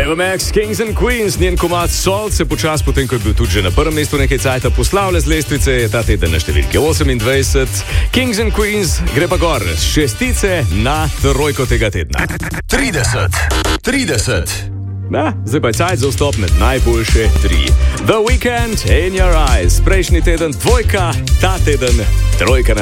Ava Max, Kings and Queens, njen komad Salt se počas, potem ko je bil tudi že na prvem mestu nekaj cajta, poslavlja z lestvice, je ta teden na številki 28. Kings and Queens gre pa gor z šestice na trojko tega tedna. 30. Zdaj pa je cajt za vstop med najboljše 3. The Weeknd, In Your Eyes, prejšnji teden dvojka, ta teden trojka.